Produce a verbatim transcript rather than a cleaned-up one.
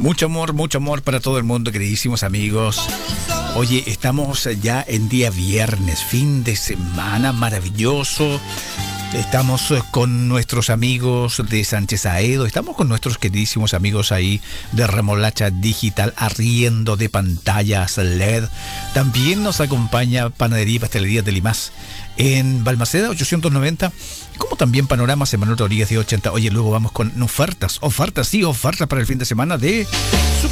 Mucho amor, mucho amor para todo el mundo, queridísimos amigos. Oye, estamos ya en día viernes, fin de semana maravilloso. Estamos con nuestros amigos de Sánchez Aedo, estamos con nuestros queridísimos amigos ahí de Remolacha Digital, arriendo de pantallas L E D. También nos acompaña Panadería y Pastelería de Limas en Balmaceda ochocientos noventa, como también Panoramas en Manuel Rodríguez de ochenta. Oye, luego vamos con ofertas, ofertas, sí, ofertas para el fin de semana de